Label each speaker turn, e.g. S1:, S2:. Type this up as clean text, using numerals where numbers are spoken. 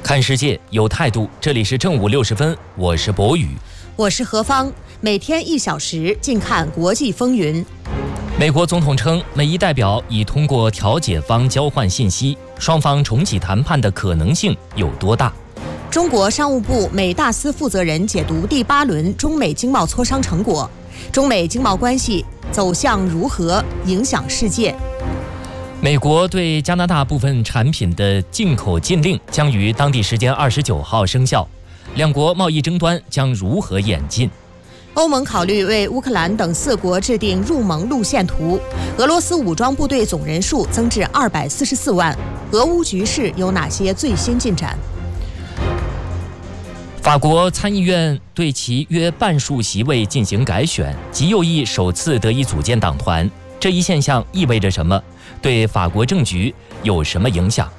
S1: 看世界有态度，这里是正午60分，我是博宇，
S2: 我是何芳，每天1小时，静看国际风云。
S1: 美国总统称，美伊代表已通过调解方交换信息，双方重启谈判的可能性有多大？
S2: 中国商务部美大司负责人解读第8轮中美经贸磋商成果，中美经贸关系走向如何影响世界？
S1: 美国对加拿大部分产品的进口禁令将于当地时间29号生效，两国贸易争端将如何演进？
S2: 欧盟考虑为乌克兰等4国制定入盟路线图，俄罗斯武装部队总人数增至244万，俄乌局势有哪些最新进展？法国参议院对其约半数席位进行改选，极右翼首次得以组建党团，这一现象意味着什么？对法国政局有什么影响？